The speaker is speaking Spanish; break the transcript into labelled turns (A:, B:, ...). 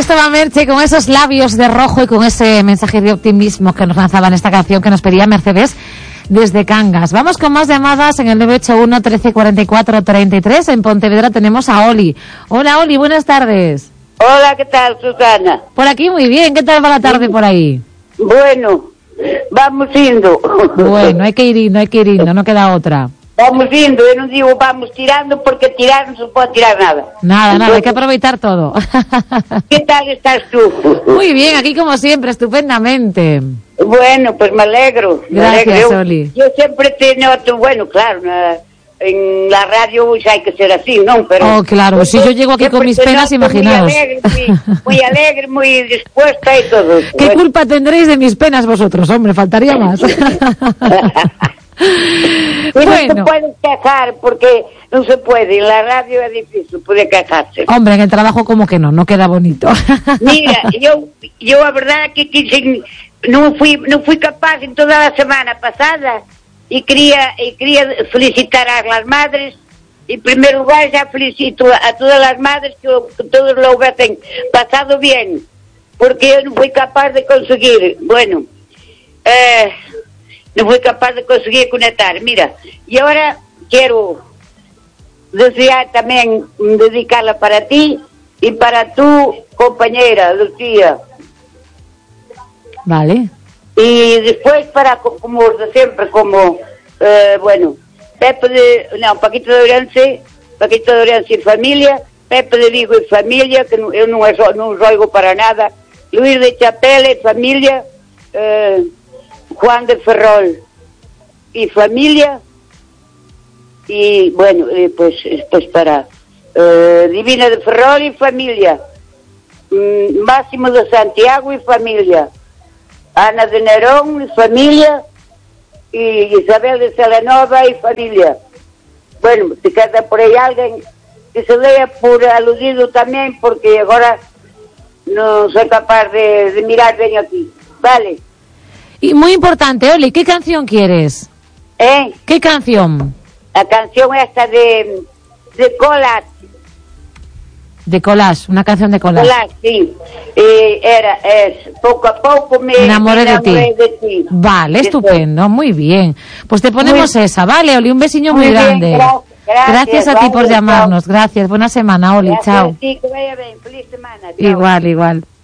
A: estaba Merche con esos labios de rojo y con ese mensaje de optimismo que nos lanzaba en esta canción que nos pedía Mercedes desde Cangas. Vamos con más llamadas en el 981 13 44 33. En Pontevedra tenemos a Oli. Hola Oli, buenas tardes.
B: Hola, ¿qué tal, Susana?
A: Por aquí muy bien, ¿qué tal va la tarde por ahí?
B: Bueno, vamos indo.
A: Bueno, hay que ir indo, no queda otra.
B: Vamos indo, eu non digo vamos tirando porque tirar non se pode tirar nada.
A: Nada, hay que aprovechar todo.
B: ¿Qué tal estás tú?
A: Muy bien, aquí como siempre, estupendamente.
B: Bueno, pues me alegro.
A: Gracias, Oli.
B: Yo siempre te noto, bueno, claro, en la radio pues hay que ser así, ¿no? Pero
A: oh, claro, si yo llego aquí con mis penas, imaginaos.
B: Muy alegre, muy dispuesta y todo.
A: ¿Qué culpa tendréis de mis penas vosotros, hombre? Faltaría más.
B: Bueno. No te puedes quejar porque no se puede, en la radio es difícil poder quejarse.
A: Hombre, en el trabajo como que no queda bonito.
B: Mira, yo la verdad que no fui capaz en toda la semana pasada y quería felicitar a las madres. En primer lugar ya felicito a todas las madres que todos lo hubiesen pasado bien, porque yo no fui capaz de conseguir, no fui capaz de conseguir conectar. Mira, y ahora quiero desear también dedicarla para ti y para tu compañera, Lucía.
A: Vale.
B: Y después para, como de siempre, Paquito de Ourense y familia, Pepe de Vigo y familia, que eu non os oigo para nada, Luis de Chapela y familia, Juan de Ferrol y familia, y bueno, pues para Divina de Ferrol y familia, Máximo de Santiago y familia, Ana de Nerón y familia, y Isabel de Celanova y familia. Bueno, se queda por aí alguén que se lea por aludido tamén, porque agora non soy capaz de mirar ben aquí. Vale.
A: Y muy importante, Oli, ¿qué canción quieres? ¿Qué canción?
B: La canción esta de Collage.
A: De Collage, una canción de Collage.
B: Collage, sí. Es Poco a poco me enamoré de ti.
A: Vale, estupendo, muy bien. Pues te ponemos esa, ¿vale, Oli? Un besiño muy grande. Gracias a ti por llamarnos. Gracias, buena semana, Oli, chao.
B: Sí, que vaya bien, feliz semana.
A: Chao. Igual.